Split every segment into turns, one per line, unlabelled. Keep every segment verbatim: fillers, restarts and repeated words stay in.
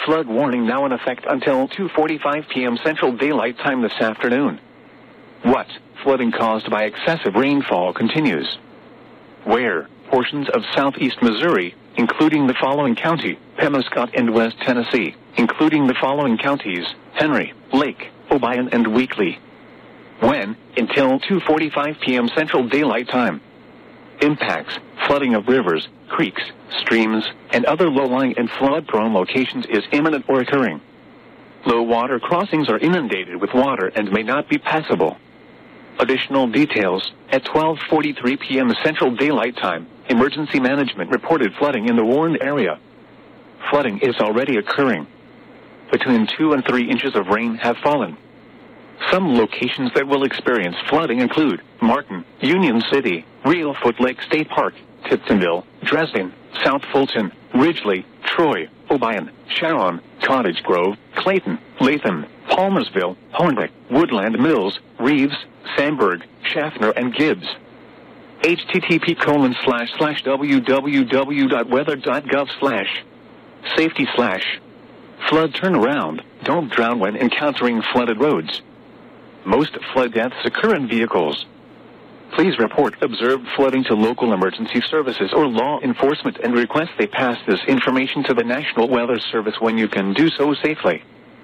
Flood warning now in effect until two forty-five p.m. Central Daylight Time this afternoon. What? Flooding caused by excessive rainfall continues. Where? Portions of southeast Missouri, including the following county, Pemiscot and West Tennessee, including the following counties, Henry, Lake, Obion and Weakley. When? Until two forty-five p.m. Central Daylight Time. Impacts: flooding of rivers, creeks, streams, and other low-lying and flood-prone locations is imminent or occurring. Low-water crossings are inundated with water and may not be passable. Additional details: at twelve forty-three p.m. Central Daylight Time, Emergency Management reported flooding in the warned area. Flooding is already occurring. Between two and three inches of rain have fallen. Some locations that will experience flooding include Martin, Union City, Reelfoot Lake State Park, Tiptonville, Dresden, South Fulton, Ridgely, Troy, Obion, Sharon, Cottage Grove, Clayton, Latham, Palmersville, Hornbeck, Woodland Mills, Reeves, Sandburg, Schaffner, and Gibbs. http colon slash slash www.weather.gov slash safety slash flood turnaround. Don't drown when encountering flooded roads. Most flood deaths occur in vehicles. Please report observed flooding to local emergency services or law enforcement and request they pass this information to the National Weather Service when you can do so safely.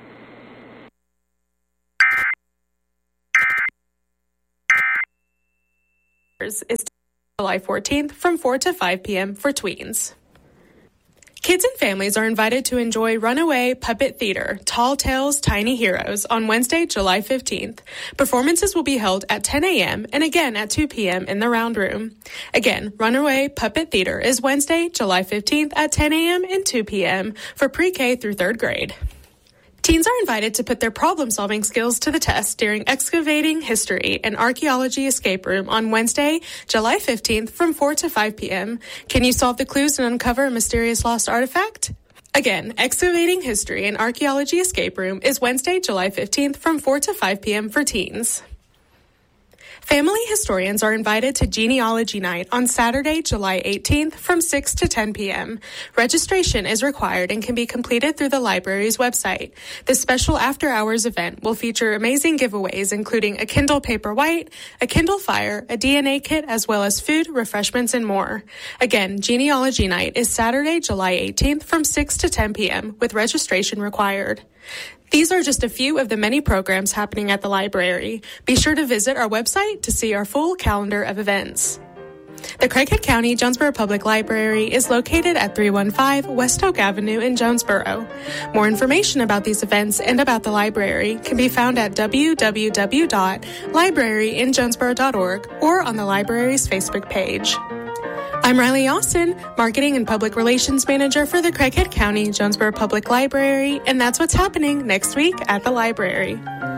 Is July fourteenth from four to five p.m. for tweens. Kids and families are invited to enjoy Runaway Puppet Theater, Tall Tales, Tiny Heroes on Wednesday, July fifteenth. Performances will be held at ten a.m. and again at two p.m. in the Round Room. Again, Runaway Puppet Theater is Wednesday, July fifteenth at ten a.m. and two p.m. for pre-K through third grade. Teens are invited to put their problem-solving skills to the test during Excavating History and Archaeology Escape Room on Wednesday, July fifteenth from four to five p.m. Can you solve the clues and uncover a mysterious lost artifact? Again, Excavating History and Archaeology Escape Room is Wednesday, July fifteenth from four to five p.m. for teens. Family historians are invited to Genealogy Night on Saturday, July eighteenth from six to ten p.m. Registration is required and can be completed through the library's website. This special after-hours event will feature amazing giveaways including a Kindle Paperwhite, a Kindle Fire, a D N A kit, as well as food, refreshments, and more. Again, Genealogy Night is Saturday, July eighteenth from six to ten p.m. with registration required. These are just a few of the many programs happening at the library. Be sure to visit our website to see our full calendar of events. The Craighead County Jonesboro Public Library is located at three one five West Oak Avenue in Jonesboro. More information about these events and about the library can be found at w w w dot library in jonesboro dot org or on the library's Facebook page. I'm Riley Austin, Marketing and Public Relations Manager for the Craighead County Jonesboro Public Library, and that's what's happening next week at the library.